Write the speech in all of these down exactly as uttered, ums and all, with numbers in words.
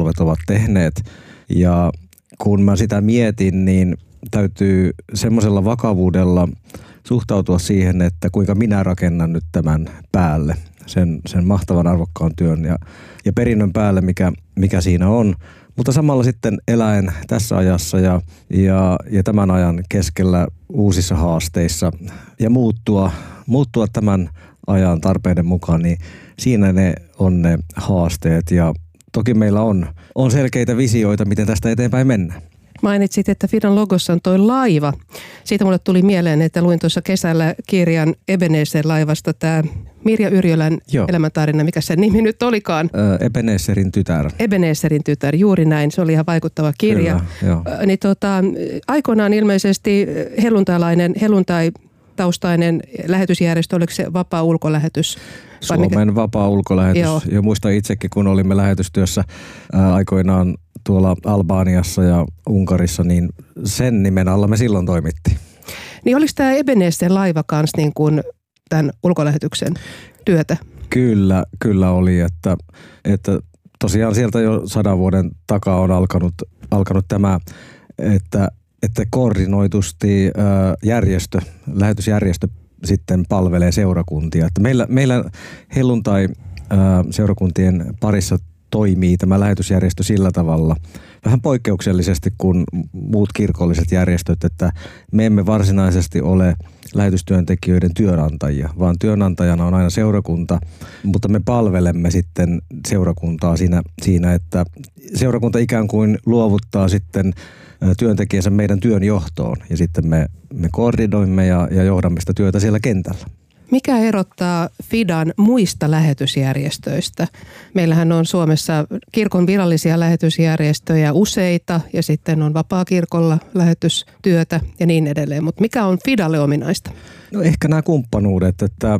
sukupolvet ovat tehneet. Ja kun mä sitä mietin, niin täytyy semmoisella vakavuudella suhtautua siihen, että kuinka minä rakennan nyt tämän päälle, sen, sen mahtavan arvokkaan työn ja, ja perinnön päälle, mikä, mikä siinä on. Mutta samalla sitten eläen tässä ajassa ja, ja, ja tämän ajan keskellä uusissa haasteissa ja muuttua, muuttua tämän ajan tarpeiden mukaan, niin siinä ne on ne haasteet. Ja toki meillä on, on selkeitä visioita, miten tästä eteenpäin mennään. Mainitsit, että Fidan logossa on toi laiva. Siitä mulle tuli mieleen, että luin tuossa kesällä kirjan Ebenezer-laivasta tämä Mirja Yrjölän Joo. elämäntarina, mikä sen nimi nyt olikaan? Ö, Ebenezerin tytär. Ebenezerin tytär, juuri näin. Se oli ihan vaikuttava kirja. Kyllä, Ö, niin tota, aikoinaan ilmeisesti helluntailainen, helluntai-taustainen lähetysjärjestö, oliko se Vapaa Ulkolähetys? Suomen mikä? Vapaa Ulkolähetys. Joo. Ja muistan itsekin, kun olimme lähetystyössä ää, aikoinaan tuolla Albaniassa ja Unkarissa, niin sen nimen alla me silloin toimittiin. Niin oliko tämä Ebenezer-laiva kanssa niin kuin tämän ulkolähetyksen työtä? Kyllä, kyllä oli, että, että tosiaan sieltä jo sadan vuoden takaa on alkanut, alkanut tämä, että, että koordinoitusti ää, järjestö, lähetysjärjestö sitten palvelee seurakuntia. Että meillä, meillä helluntai-seurakuntien parissa toimii tämä lähetysjärjestö sillä tavalla vähän poikkeuksellisesti kuin muut kirkolliset järjestöt, että me emme varsinaisesti ole lähetystyöntekijöiden työnantajia, vaan työnantajana on aina seurakunta, mutta me palvelemme sitten seurakuntaa siinä, siinä että seurakunta ikään kuin luovuttaa sitten työntekijänsä meidän työn johtoon ja sitten me, me koordinoimme ja, ja johdamme sitä työtä siellä kentällä. Mikä erottaa Fidan muista lähetysjärjestöistä? Meillähän on Suomessa kirkon virallisia lähetysjärjestöjä useita ja sitten on vapaakirkolla lähetystyötä ja niin edelleen. Mutta mikä on Fidalle ominaista? No ehkä nämä kumppanuudet, että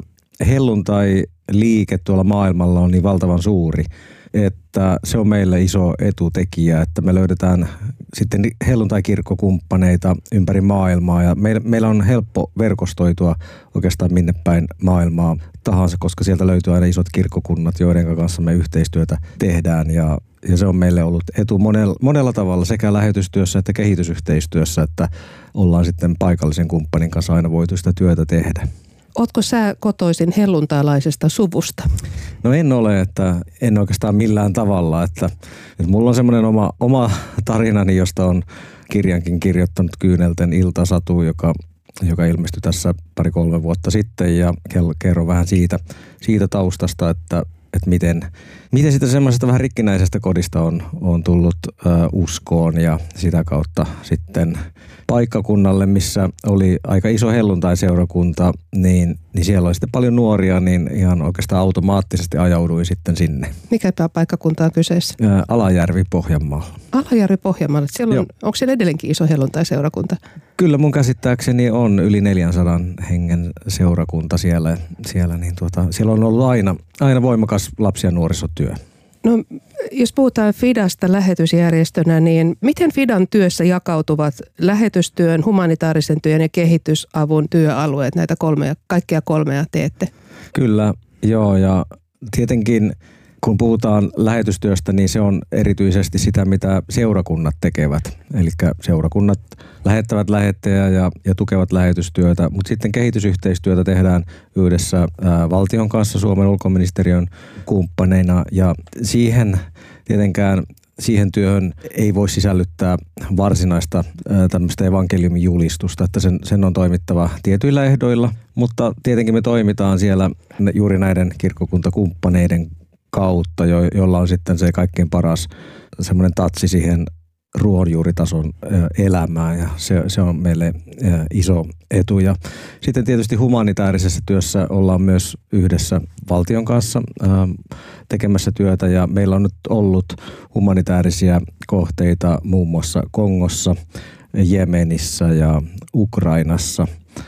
helluntai-liike tuolla maailmalla on niin valtavan suuri, että se on meille iso etutekijä, että me löydetään sitten helluntai-kirkkokumppaneita ympäri maailmaa ja meillä, meillä on helppo verkostoitua oikeastaan minne päin maailmaa tahansa, koska sieltä löytyy aina isot kirkkokunnat, joiden kanssa me yhteistyötä tehdään ja, ja se on meille ollut etu monella, monella tavalla sekä lähetystyössä että kehitysyhteistyössä, että ollaan sitten paikallisen kumppanin kanssa aina voitu sitä työtä tehdä. Ootko sä kotoisin helluntailaisesta suvusta? No en ole, että en oikeastaan millään tavalla, että, että mulla on semmoinen oma, oma tarinani, josta on kirjankin kirjoittanut Kyynelten iltasatu, joka, joka ilmestyi tässä pari-kolme vuotta sitten ja kerron vähän siitä, siitä taustasta, että, että miten, miten sitä semmoisesta vähän rikkinäisestä kodista on, on tullut ö, uskoon ja sitä kautta sitten paikkakunnalle, missä oli aika iso helluntai-seurakunta, niin, niin siellä oli sitten paljon nuoria, niin ihan oikeastaan automaattisesti ajauduin sitten sinne. Mikä paikkakunta on kyseessä? Ää, Alajärvi Pohjanmaalla. Alajärvi Pohjanmaalla. Siellä on, onko siellä edelleenkin iso helluntai-seurakunta? Kyllä mun käsittääkseni on yli neljänsadan hengen seurakunta siellä. siellä, niin tuota, siellä on ollut aina, aina voimakas lapsi- ja nuorisotyö. No, jos puhutaan Fidasta lähetysjärjestönä, niin miten Fidan työssä jakautuvat lähetystyön, humanitaarisen työn ja kehitysavun työalueet? Näitä kolmea, kaikkia kolmea teette. Kyllä, joo, ja tietenkin kun puhutaan lähetystyöstä, niin se on erityisesti sitä, mitä seurakunnat tekevät. Eli seurakunnat lähettävät lähettejä ja, ja tukevat lähetystyötä, mutta sitten kehitysyhteistyötä tehdään yhdessä ää, valtion kanssa, Suomen ulkoministeriön kumppaneina, ja siihen tietenkään siihen työhön ei voi sisällyttää varsinaista ää, tämmöistä evankeliumin julistusta, että sen, sen on toimittava tietyillä ehdoilla, mutta tietenkin me toimitaan siellä juuri näiden kirkkokuntakumppaneiden kautta, jo, jolla on sitten se kaikkein paras semmoinen tatsi siihen ruohonjuuritason elämään ja se, se on meille iso etu. Ja sitten tietysti humanitaarisessa työssä ollaan myös yhdessä valtion kanssa tekemässä työtä ja meillä on nyt ollut humanitaarisia kohteita muun muassa Kongossa, Jemenissä ja Ukrainassa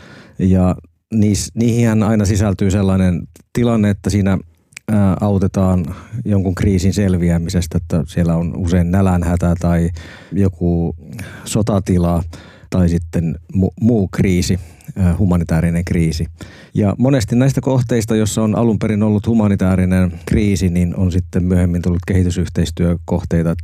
ja niihin aina sisältyy sellainen tilanne, että siinä autetaan jonkun kriisin selviämisestä, että siellä on usein nälänhätä tai joku sotatila tai sitten mu- muu kriisi, humanitaarinen kriisi. Ja monesti näistä kohteista, jossa on alun perin ollut humanitaarinen kriisi, niin on sitten myöhemmin tullut kehitysyhteistyökohteita.